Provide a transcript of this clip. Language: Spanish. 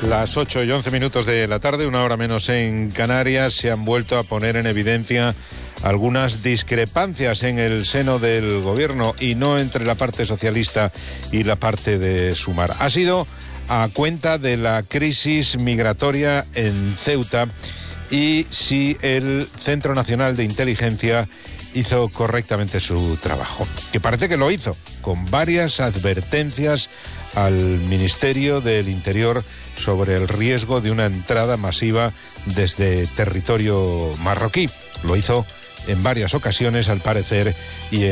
Las 8:11 de la tarde, una hora menos en Canarias, se han vuelto a poner en evidencia algunas discrepancias en el seno del gobierno y no entre la parte socialista y la parte de Sumar. Ha sido a cuenta de la crisis migratoria en Ceuta y si el Centro Nacional de Inteligencia hizo correctamente su trabajo, que parece que lo hizo, con varias advertencias al Ministerio del Interior sobre el riesgo de una entrada masiva desde territorio marroquí. Lo hizo en varias ocasiones, al parecer, y